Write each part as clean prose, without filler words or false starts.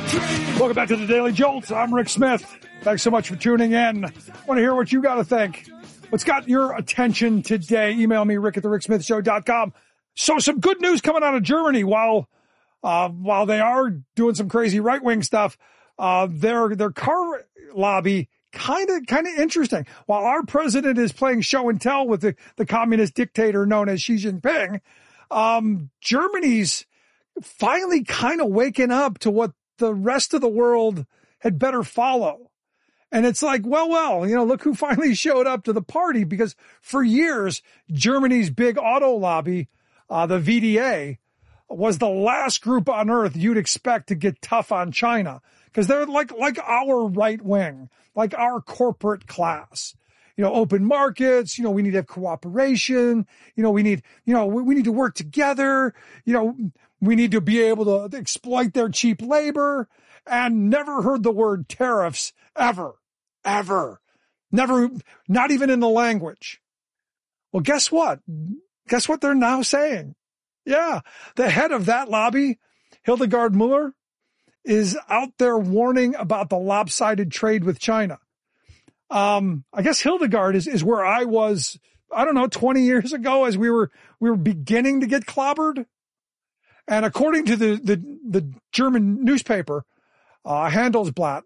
Welcome back to the Daily Jolt. I'm Rick Smith. Thanks so much for tuning in. Want to hear what you got to think. What's got your attention today? Email me, rick@thericksmithshow.com. So some good news coming out of Germany. While they are doing some crazy right-wing stuff, their car lobby kind of interesting. While our president is playing show and tell with the communist dictator known as Xi Jinping, Germany's finally kind of waking up to what the rest of the world had better follow. And it's like, well, look who finally showed up to the party, because for years, Germany's big auto lobby, the VDA, was the last group on earth you'd expect to get tough on China, because they're like our right wing, like our corporate class. Open markets, we need to have cooperation, we need to work together, we need to be able to exploit their cheap labor, and never heard the word tariffs ever. Never, not even in the language. Well, guess what? Guess what they're now saying? Yeah, the head of that lobby, Hildegard Müller, is out there warning about the lopsided trade with China. I guess Hildegard is where I was, 20 years ago, as we were beginning to get clobbered. And according to the German newspaper, Handelsblatt,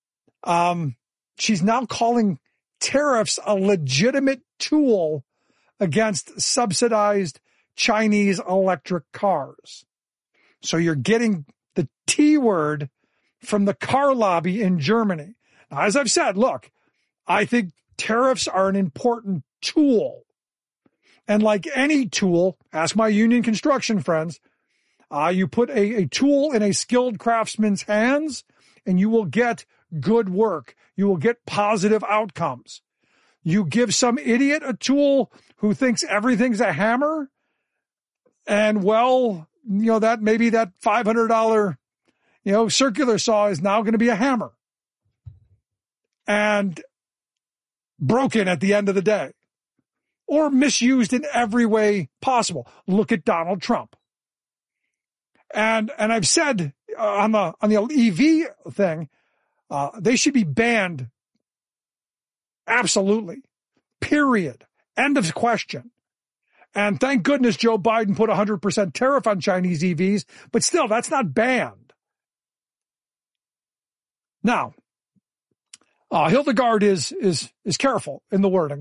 she's now calling tariffs a legitimate tool against subsidized Chinese electric cars. So you're getting the T word from the car lobby in Germany. Now, as I've said, look, I think tariffs are an important tool. And like any tool, ask my union construction friends, you put a tool in a skilled craftsman's hands and you will get good work. You will get positive outcomes. You give some idiot a tool who thinks everything's a hammer, and that maybe that $500, circular saw is now going to be a hammer and broken at the end of the day, or misused in every way possible. Look at Donald Trump. And I've said on the EV thing, they should be banned. Absolutely. Period. End of question. And thank goodness Joe Biden put 100% tariff on Chinese EVs, but still, that's not banned. Now, Hildegard is careful in the wording.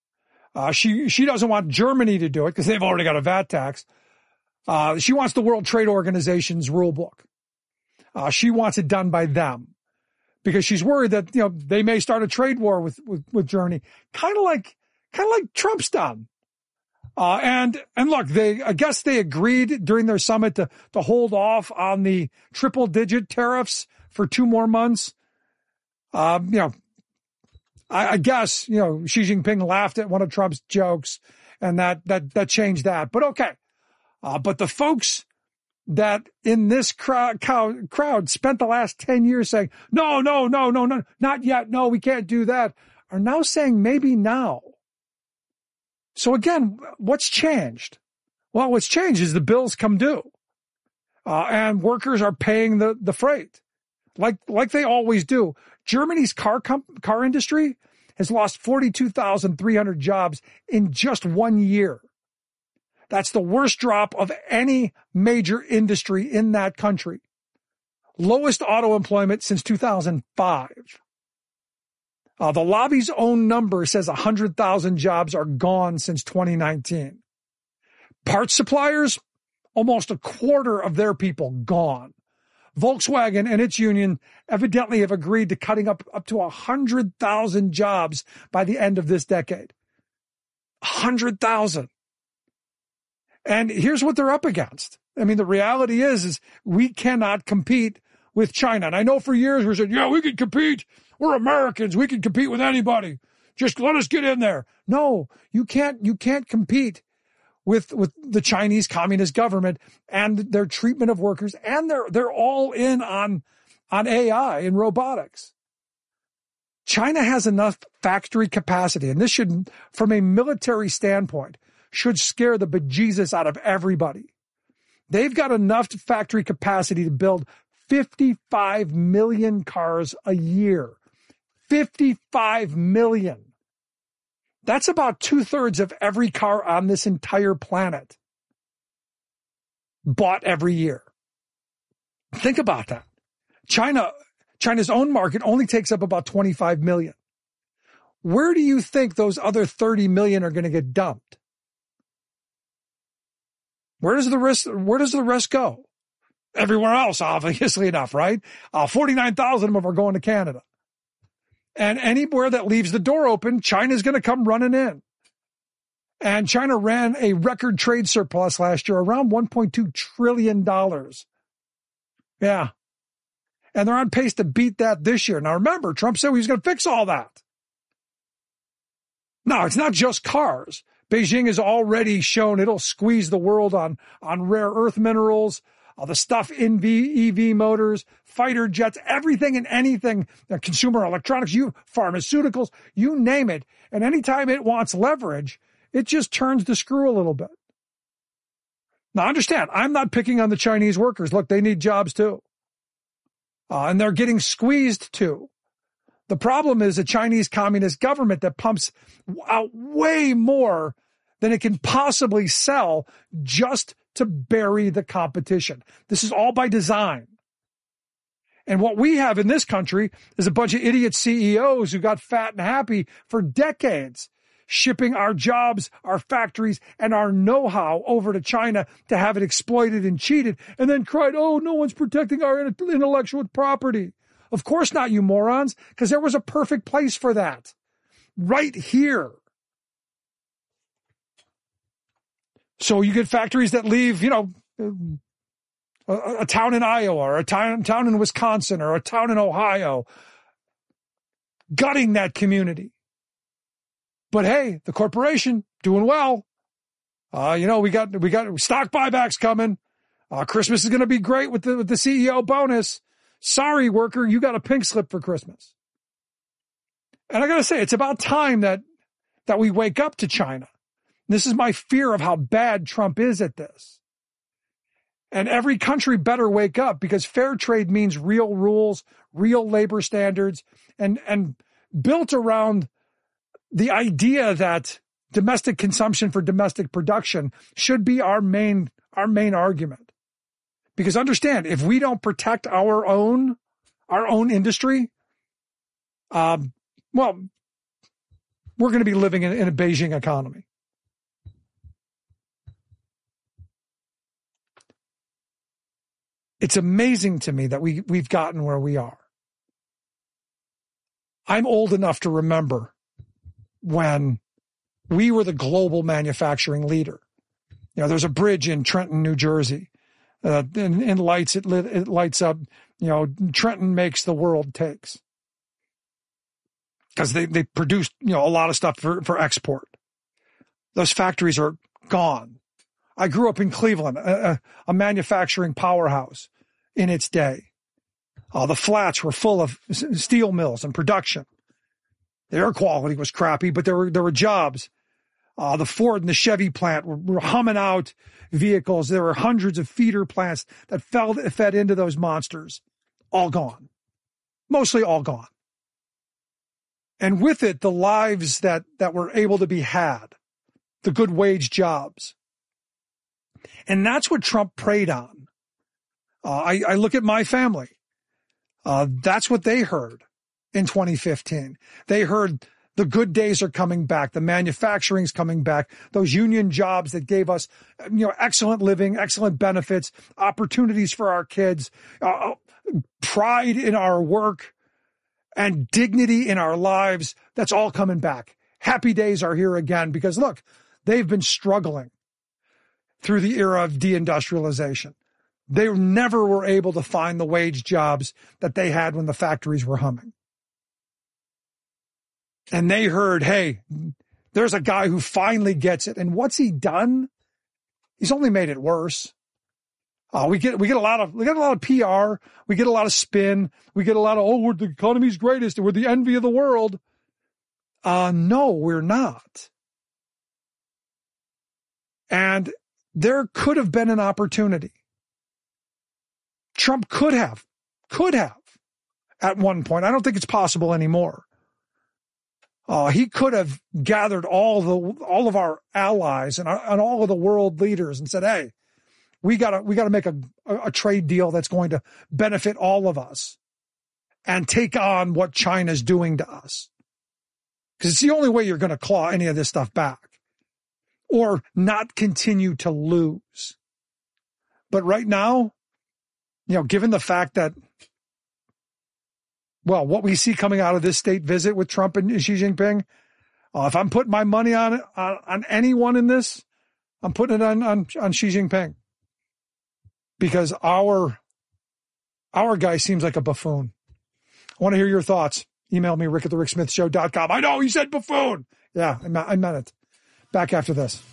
She doesn't want Germany to do it because they've already got a VAT tax. She wants the World Trade Organization's rule book. She wants it done by them because she's worried that, they may start a trade war with Germany, kind of like Trump's done. And look, I guess they agreed during their summit to hold off on the triple digit tariffs for 2 more months. I guess, Xi Jinping laughed at one of Trump's jokes and that changed that, but okay. But the folks that in this crowd spent the last 10 years saying, no, not yet. No, we can't do that, are now saying maybe now. So again, what's changed? Well, what's changed is the bills come due. And workers are paying the freight like they always do. Germany's car industry has lost 42,300 jobs in just 1 year. That's the worst drop of any major industry in that country. Lowest auto employment since 2005. The lobby's own number says 100,000 jobs are gone since 2019. Parts suppliers, almost a quarter of their people gone. Volkswagen and its union evidently have agreed to cutting up to 100,000 jobs by the end of this decade. 100,000. And here's what they're up against. I mean, the reality is we cannot compete with China. And I know for years we said, yeah, we can compete. We're Americans. We can compete with anybody. Just let us get in there. No, you can't compete with the Chinese Communist government and their treatment of workers. And they're all in on AI and robotics. China has enough factory capacity, and this should, from a military standpoint, should scare the bejesus out of everybody. They've got enough factory capacity to build 55 million cars a year. 55 million. That's about 2/3 of every car on this entire planet bought every year. Think about that. China's own market only takes up about 25 million. Where do you think those other 30 million are going to get dumped? Where does the rest go? Everywhere else, obviously enough, right? 49,000 of them are going to Canada. And anywhere that leaves the door open, China's going to come running in. And China ran a record trade surplus last year, around $1.2 trillion. Yeah. And they're on pace to beat that this year. Now remember, Trump said he was going to fix all that. No, it's not just cars. Beijing has already shown it'll squeeze the world on rare earth minerals, the stuff in EV motors, fighter jets, everything and anything, consumer electronics, pharmaceuticals, you name it. And anytime it wants leverage, it just turns the screw a little bit. Now understand, I'm not picking on the Chinese workers. Look, they need jobs too. And they're getting squeezed too. The problem is a Chinese communist government that pumps out way more than it can possibly sell just to bury the competition. This is all by design. And what we have in this country is a bunch of idiot CEOs who got fat and happy for decades, shipping our jobs, our factories, and our know-how over to China to have it exploited and cheated, and then cried, oh, no one's protecting our intellectual property. Of course not, you morons, because there was a perfect place for that. Right here. So you get factories that leave, a town in Iowa or a town in Wisconsin or a town in Ohio, gutting that community. But hey, the corporation doing well. We got stock buybacks coming. Christmas is going to be great with the CEO bonus. Sorry, worker, you got a pink slip for Christmas. And I got to say, it's about time that we wake up to China. This is my fear of how bad Trump is at this. And every country better wake up, because fair trade means real rules, real labor standards, and built around the idea that domestic consumption for domestic production should be our main argument. Because understand, if we don't protect our own industry, we're going to be living in a Beijing economy. It's amazing to me that we've gotten where we are. I'm old enough to remember when we were the global manufacturing leader. There's a bridge in Trenton, New Jersey. In lights, it lights up. Trenton makes, the world takes. Because they produce, a lot of stuff for export. Those factories are gone. I grew up in Cleveland, a manufacturing powerhouse in its day. The flats were full of steel mills and production. The air quality was crappy, but there were jobs. The Ford and the Chevy plant were humming out vehicles. There were hundreds of feeder plants that fed into those monsters. All gone. Mostly all gone. And with it, the lives that were able to be had, the good wage jobs. And that's what Trump preyed on. I look at my family. That's what they heard in 2015. They heard the good days are coming back. The manufacturing's coming back. Those union jobs that gave us, excellent living, excellent benefits, opportunities for our kids, pride in our work, and dignity in our lives. That's all coming back. Happy days are here again because look, they've been struggling through the era of deindustrialization. They never were able to find the wage jobs that they had when the factories were humming. And they heard, hey, there's a guy who finally gets it. And what's he done? He's only made it worse. We get a lot of PR. We get a lot of spin. We get a lot of, we're the economy's greatest. We're the envy of the world. No, we're not. And there could have been an opportunity. Trump could have could have at one point. I don't think it's possible anymore. He could have gathered all of our allies and all of the world leaders and said, "Hey, we gotta make a trade deal that's going to benefit all of us and take on what China's doing to us." Because it's the only way you're going to claw any of this stuff back or not continue to lose. But right now, given the fact that, well, what we see coming out of this state visit with Trump and Xi Jinping, if I'm putting my money on anyone in this, I'm putting it on Xi Jinping. Because our guy seems like a buffoon. I want to hear your thoughts. Email me, rick@thericksmithshow.com. I know, you said buffoon. Yeah, I meant it. Back after this.